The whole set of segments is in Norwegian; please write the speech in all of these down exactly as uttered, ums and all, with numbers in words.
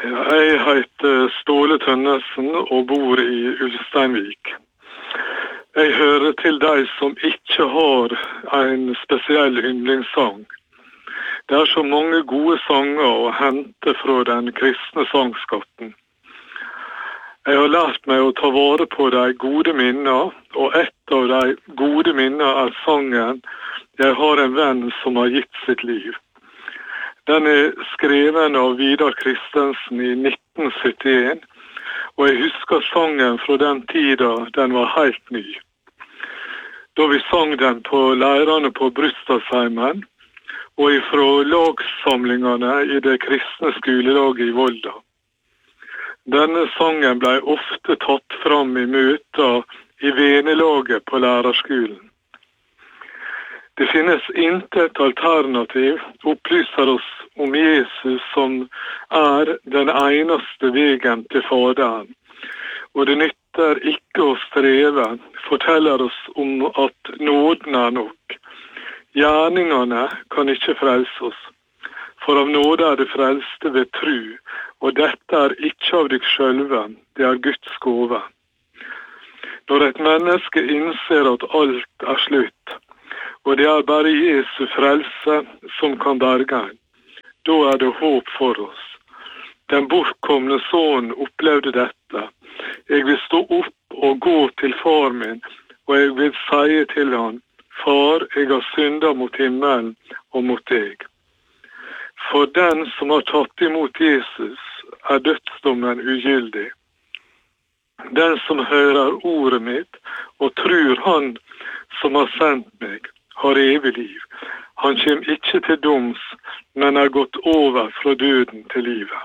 Jeg heter Ståle Tønnesen og bor i Ulsteinvik. Jeg hører til de som ikke har en spesiell yndlingssang. Det er så mange gode sanger å hente fra den kristne sangskatten. Jeg har lært meg å ta vare på de gode minner, og et av de gode minner er sangen «Jeg har en venn som har gitt sitt liv». Den er skreven av Vidar Kristensen i nitten syttien, og jeg husker sangen fra den tida den var helt ny. Da vi sang den på leirene på Brustadsheimen, og ifra lagssamlingene i det kristne skolelaget i Volda. Denne sangen ble ofte tatt fram i møter i venelaget på lærerskolen. Det finnes intet alternativ, opplyser oss om Jesus som er den eneste vegen til Faderen. Og det nytter ikke å streve, forteller oss om at nåden er nok. Gjerningene kan ikke frelse oss, for av nåde er det frelste ved tru, og dette er ikke av deg sjølve, det er Guds gåve. Når et menneske innser at alt er slutt, og det er bare Jesu frelse som kan berge en, da er det håp for oss. Den bortkomne sønnen opplevde dette. Jeg vil stå opp og gå til far min, og jeg vil si til han, Far, jeg har syndet mot himmelen og mot deg. For den som har tatt imot Jesus, er dødsdommen ugyldig. Den som hører ordet mitt og tror han som har sendt meg, har evig liv. Han kommer ikke til doms, men er gått over fra døden til livet.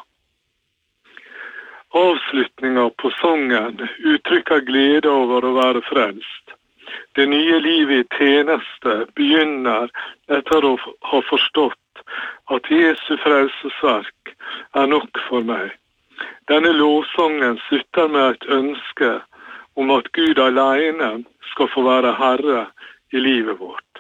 Avslutningen på sangen uttrykker glede over å være frelst. Det nye livet i tjeneste begynner etter å ha forstått at Jesu frelsesverk er nok for meg. Denne lovsangen slutter med et ønske om at Gud alene skal få være Herre i livet vårt.